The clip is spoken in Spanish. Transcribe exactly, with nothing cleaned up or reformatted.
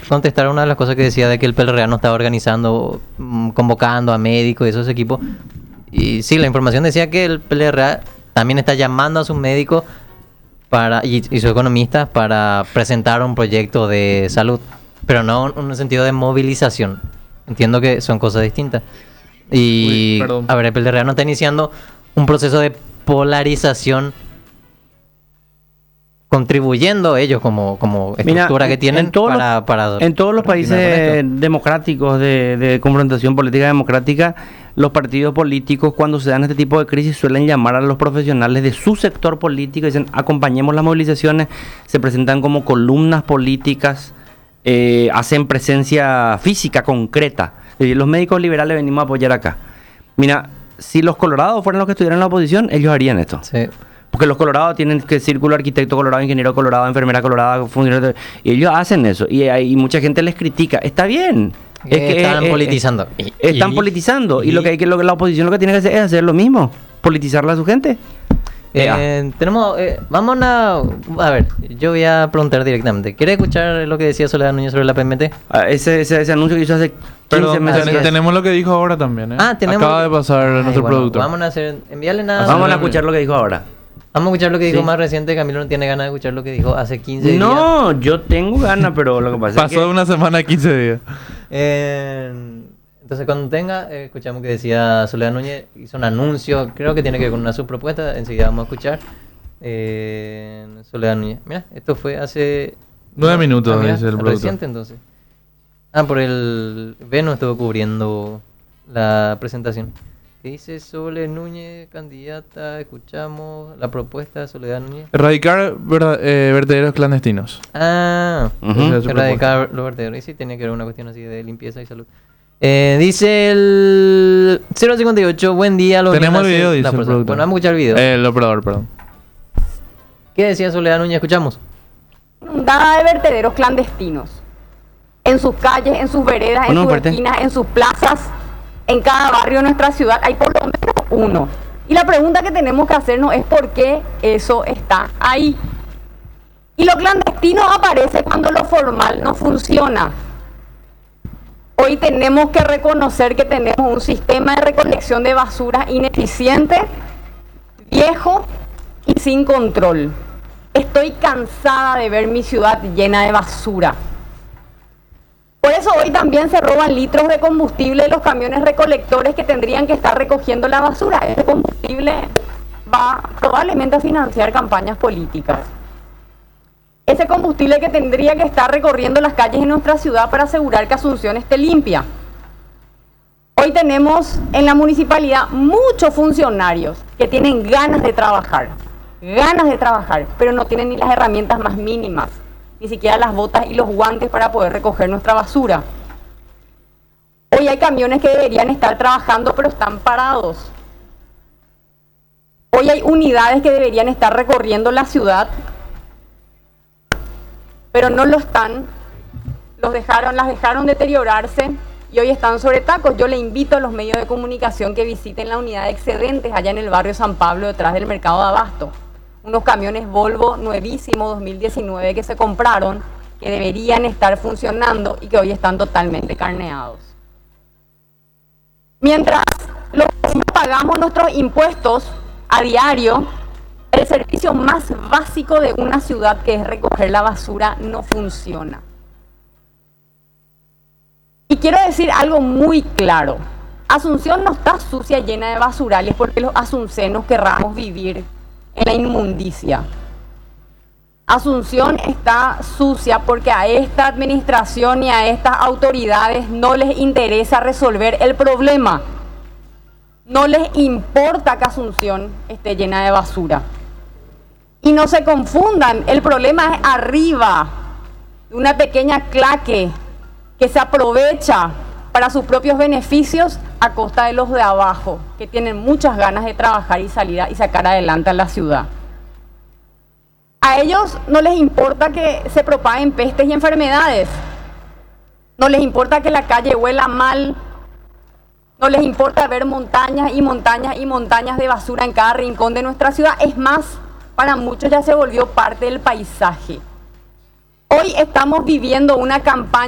contestar una de las cosas que decía de que el P L R A no estaba organizando, mm, convocando a médicos y esos equipos. Y sí, la información decía que el P L R A también está llamando a sus médicos para y, y sus economistas para presentar un proyecto de salud, pero no en un sentido de movilización. Entiendo que son cosas distintas. Y, Uy, a ver, el P L R A no está iniciando un proceso de polarización, contribuyendo ellos como, como estructura Mira, que tienen en todos para, los, para... en todos los países democráticos de, de confrontación política democrática, los partidos políticos cuando se dan este tipo de crisis suelen llamar a los profesionales de su sector político y dicen acompañemos las movilizaciones, se presentan como columnas políticas, eh, hacen presencia física concreta. Y los médicos liberales venimos a apoyar acá. Mira, si los colorados fueran los que estuvieran en la oposición, ellos harían esto. Sí. Porque los colorados tienen que círculo arquitecto colorado, ingeniero colorado, enfermera colorada, funcionario, y ellos hacen eso. Y, y mucha gente les critica. Está bien. Es que están eh, politizando. eh, están Y- politizando. Y, y- lo que hay que lo que la oposición lo que tiene que hacer es hacer lo mismo. Politizarla a su gente. Eh, tenemos, eh, vamos a, a ver, yo voy a preguntar directamente. ¿Quiere escuchar lo que decía Soledad Núñez sobre la P M T? Ah, ese, ese, ese anuncio que hizo hace quince Perdón, meses. así ten- es. tenemos lo que dijo ahora también, ¿eh? Ah, tenemos. Acaba de pasar Ay, nuestro bueno, productor. Vamos a hacer, enviarle nada. Vamos a Soledad escuchar lo que dijo ahora. Vamos a escuchar lo que dijo Sí. más reciente. Camilo no tiene ganas de escuchar lo que dijo hace quince días. No, yo tengo ganas, pero lo que pasa Pasó es que... una semana, quince días. Eh, entonces, cuando tenga, eh, escuchamos que decía Soledad Núñez, hizo un anuncio, creo que tiene que ver con una subpropuesta. Enseguida vamos a escuchar. Eh, Soledad Núñez. Mira, esto fue hace. Nueve minutos, Ah, mira, dice el productor. reciente entonces. Ah, por el. Veno estuvo cubriendo la presentación. ¿Qué dice Sole Núñez, candidata? Escuchamos la propuesta de Soledad Núñez. Erradicar verda- eh, vertederos clandestinos. Ah, Ujú. Esa es su erradicar los vertederos. Y sí, tenía que ver una cuestión así de limpieza y salud. Eh, dice el cero cincuenta y ocho, buen día. Los Tenemos el bien video, nace- dice la el persona. productor. Bueno, vamos a escuchar el video. Eh, el operador, perdón. ¿Qué decía Soledad Núñez? Escuchamos. Inundada de vertederos clandestinos. En sus calles, en sus veredas, en Uno, sus fuerte. esquinas, en sus plazas, en cada barrio de nuestra ciudad hay por lo menos uno. Y la pregunta que tenemos que hacernos es por qué eso está ahí. Y lo clandestino aparece cuando lo formal no funciona. Hoy tenemos que reconocer que tenemos un sistema de recolección de basura ineficiente, viejo y sin control. Estoy cansada de ver mi ciudad llena de basura. Por eso hoy también se roban litros de combustible de los camiones recolectores que tendrían que estar recogiendo la basura. Ese combustible va probablemente a financiar campañas políticas. Ese combustible que tendría que estar recorriendo las calles de nuestra ciudad para asegurar que Asunción esté limpia. Hoy tenemos en la municipalidad muchos funcionarios que tienen ganas de trabajar, ganas de trabajar, pero no tienen ni las herramientas más mínimas, ni siquiera las botas y los guantes para poder recoger nuestra basura. Hoy hay camiones que deberían estar trabajando, pero están parados. Hoy hay unidades que deberían estar recorriendo la ciudad, pero no lo están. Los dejaron, las dejaron deteriorarse y hoy están sobre tacos. Yo le invito a los medios de comunicación que visiten la unidad de excedentes allá en el barrio San Pablo, detrás del mercado de Abasto. Unos camiones Volvo nuevísimos dos mil diecinueve que se compraron, que deberían estar funcionando y que hoy están totalmente carneados. Mientras los vecinos pagamos nuestros impuestos a diario, el servicio más básico de una ciudad, que es recoger la basura, no funciona. Y quiero decir algo muy claro. Asunción no está sucia, llena de basurales, porque los asuncenos querramos vivir en la inmundicia. Asunción está sucia porque a esta administración y a estas autoridades no les interesa resolver el problema. No les importa que Asunción esté llena de basura. Y no se confundan, el problema es arriba, de una pequeña claque que se aprovecha para sus propios beneficios a costa de los de abajo, que tienen muchas ganas de trabajar y salir a- y sacar adelante a la ciudad. A ellos no les importa que se propaguen pestes y enfermedades, no les importa que la calle huela mal, no les importa ver montañas y montañas y montañas de basura en cada rincón de nuestra ciudad. Es más, para muchos ya se volvió parte del paisaje. Hoy estamos viviendo una campaña